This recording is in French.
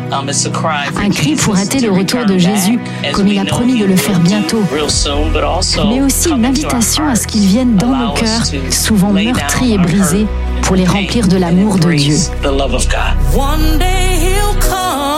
Un cri pour hâter le retour de Jésus, comme il a promis de le faire bientôt. Mais aussi une invitation à ce qu'il vienne dans nos cœurs, souvent meurtris et brisés, pour les remplir de l'amour de Dieu. One day he'll come.